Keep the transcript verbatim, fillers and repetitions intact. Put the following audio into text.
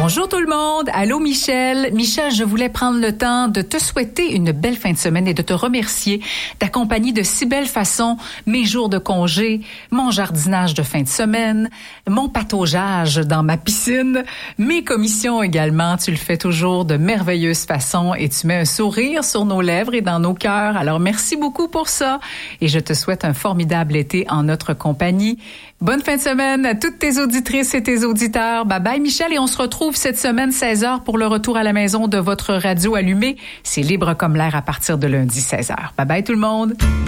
Bonjour tout le monde. Allô Michel. Michel, je voulais prendre le temps de te souhaiter une belle fin de semaine et de te remercier d'accompagner de si belle façon mes jours de congé, mon jardinage de fin de semaine, mon pataugeage dans ma piscine, mes commissions également. Tu le fais toujours de merveilleuse façon et tu mets un sourire sur nos lèvres et dans nos cœurs. Alors merci beaucoup pour ça et je te souhaite un formidable été en notre compagnie. Bonne fin de semaine à toutes tes auditrices et tes auditeurs. Bye bye Michel et on se retrouve cette semaine seize heures pour le retour à la maison de votre radio allumée. C'est libre comme l'air à partir de lundi seize heures. Bye bye tout le monde.